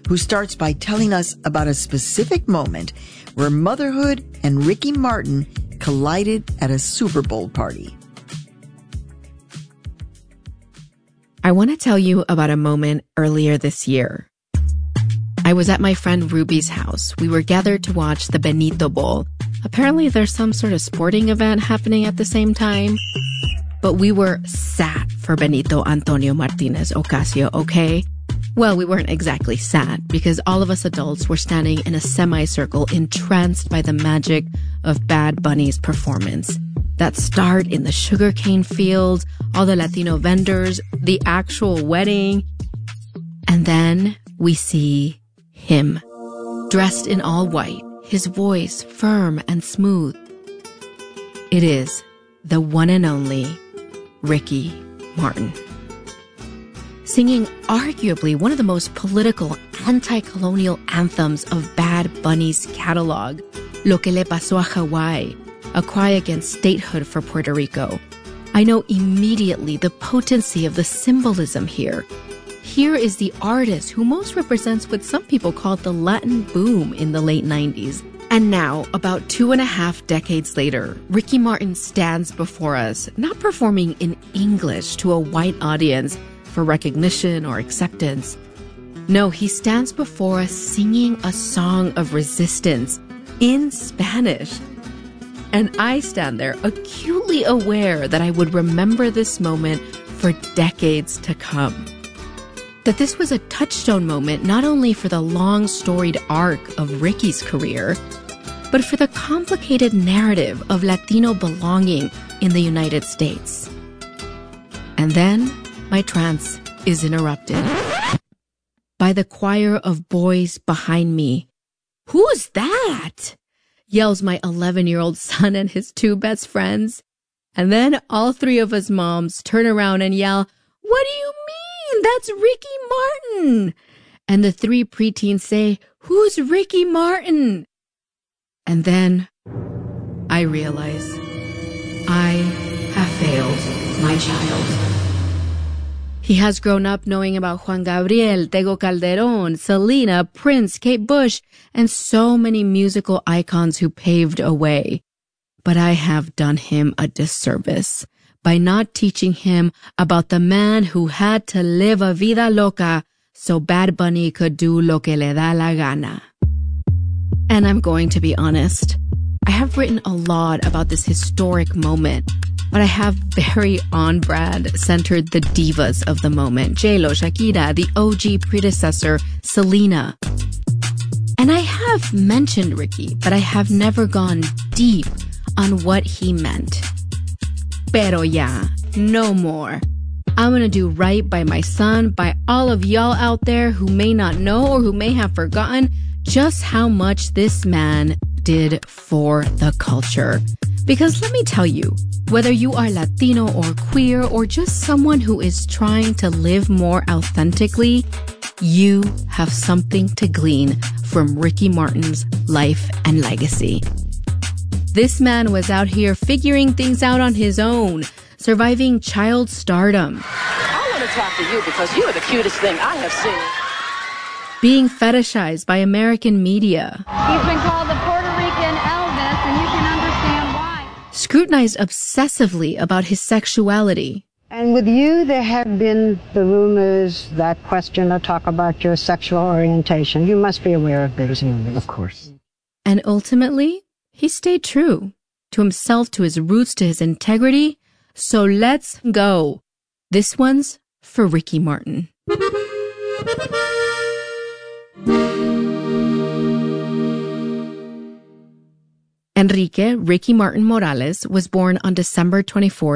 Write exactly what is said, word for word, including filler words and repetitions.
who starts by telling us about a specific moment where motherhood and Ricky Martin collided at a Super Bowl party. I want to tell you about a moment earlier this year. I was at my friend Ruby's house. We were gathered to watch the Benito Bowl. Apparently there's some sort of sporting event happening at the same time. But we were sat for Benito Antonio Martinez Ocasio, okay? Well, we weren't exactly sat because all of us adults were standing in a semicircle entranced by the magic of Bad Bunny's performance. That start in the sugarcane fields, all the Latino vendors, the actual wedding. And then we see him, dressed in all white, his voice firm and smooth. It is the one and only Ricky Martin, singing arguably one of the most political anti-colonial anthems of Bad Bunny's catalog, Lo que le pasó a Hawaii, a cry against statehood for Puerto Rico. I know immediately the potency of the symbolism here. Here is the artist who most represents what some people called the Latin boom in the late nineties. And now, about two and a half decades later, Ricky Martin stands before us, not performing in English to a white audience for recognition or acceptance. No, he stands before us singing a song of resistance in Spanish. And I stand there acutely aware that I would remember this moment for decades to come. That this was a touchstone moment not only for the long storied arc of Ricky's career, but for the complicated narrative of Latino belonging in the United States. And then my trance is interrupted by the choir of boys behind me. "Who's that?" yells my eleven-year-old son and his two best friends. And then all three of us moms turn around and yell, "What do you mean? That's Ricky Martin!" And the three preteens say, "Who's Ricky Martin?" And then I realize I have failed my child. He has grown up knowing about Juan Gabriel, Tego Calderón, Selena, Prince, Kate Bush, and so many musical icons who paved a way. But I have done him a disservice by not teaching him about the man who had to live a vida loca so Bad Bunny could do lo que le da la gana. And I'm going to be honest, I have written a lot about this historic moment, but I have very on-brand centered the divas of the moment. J-Lo, Shakira, the O G predecessor, Selena. And I have mentioned Ricky, but I have never gone deep on what he meant. Pero ya, no more. I'm gonna do right by my son, by all of y'all out there who may not know or who may have forgotten just how much this man did for the culture. Because let me tell you, whether you are Latino or queer or just someone who is trying to live more authentically, you have something to glean from Ricky Martin's life and legacy. This man was out here figuring things out on his own, surviving child stardom. I want to talk to you because you are the cutest thing I have seen. Being fetishized by American media. He's been called the Puerto Rican Elvis, and you can understand why. Scrutinized obsessively about his sexuality. And with you, there have been the rumors that question or talk about your sexual orientation. You must be aware of those rumors. Of course. And ultimately, he stayed true to himself, to his roots, to his integrity. So let's go. This one's for Ricky Martin. Enrique Ricky Martin Morales was born on December twenty-fourth,